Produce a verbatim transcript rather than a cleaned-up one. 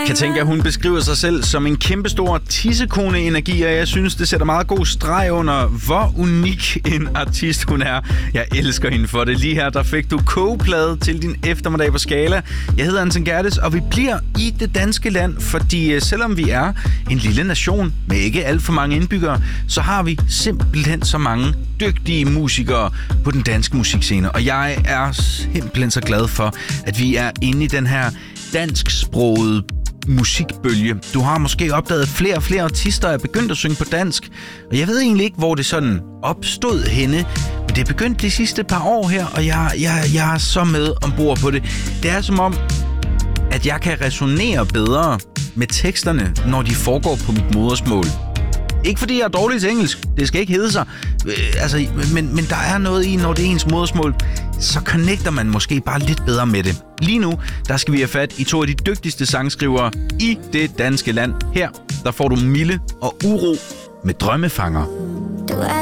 kan tænke, at hun beskriver sig selv som en kæmpestor tissekone-energi, og jeg synes, det sætter meget god streg under, hvor unik en artist hun er. Jeg elsker hende for det. Lige her, der fik du kogeplade til din eftermiddag på Skala. Jeg hedder Anton Gerdes, og vi bliver i det danske land, fordi selvom vi er en lille nation med ikke alt for mange indbyggere, så har vi simpelthen så mange dygtige musikere på den danske musikscene. Og jeg er simpelthen så glad for, at vi er inde i den her dansksprogede musikbølge. Du har måske opdaget, at flere og flere artister er begyndt at synge på dansk. Og jeg ved egentlig ikke, hvor det sådan opstod henne. Men det er begyndt de sidste par år her, og jeg, jeg, jeg er så med ombord på det. Det er som om, at jeg kan resonere bedre med teksterne, når de foregår på mit modersmål. Ikke fordi jeg er dårlig til engelsk, det skal ikke hedde sig. Øh, altså, men, men der er noget i, når det er ens modersmål, så connecter man måske bare lidt bedre med det. Lige nu, der skal vi have fat i to af de dygtigste sangskrivere i det danske land. Her, der får du Mille og Uro med Drømmefanger. Du er